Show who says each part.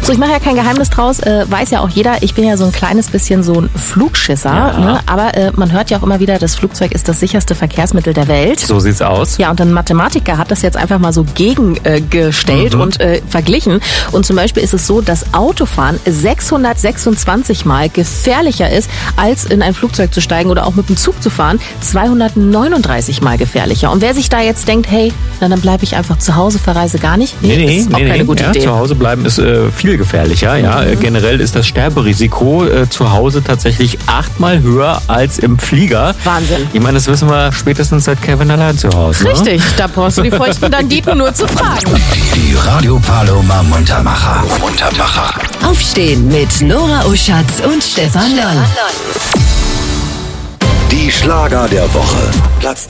Speaker 1: So, ich mache ja kein Geheimnis draus, weiß ja auch jeder, ich bin ja so ein kleines bisschen so ein Flugschisser, ne? Aber man hört ja auch immer wieder, das Flugzeug ist das sicherste Verkehrsmittel der Welt.
Speaker 2: So sieht's aus.
Speaker 1: Ja, und ein Mathematiker hat das jetzt einfach mal so gegengestellt und verglichen. Und zum Beispiel ist es so, dass Autofahren 626 Mal gefährlicher ist, als in ein Flugzeug zu steigen oder auch mit dem Zug zu fahren. 239 Mal gefährlicher. Und wer sich da jetzt denkt, hey, na, dann bleibe ich einfach zu Hause, verreise gar nicht. Ist auch keine gute Idee.
Speaker 2: Zu Hause bleiben ist viel gefährlicher. Ja. Generell ist das Sterberisiko zu Hause tatsächlich 8-mal höher als im Flieger.
Speaker 1: Wahnsinn.
Speaker 2: Ich meine, das wissen wir spätestens seit Kevin allein zu Hause.
Speaker 1: Richtig, da brauchst du die feuchten Banditen nur zu fragen.
Speaker 3: Die Radio Paloma Muntermacher.
Speaker 4: Aufstehen mit Nora Uschatz und Stefan Loll.
Speaker 3: Die Schlager der Woche. Platz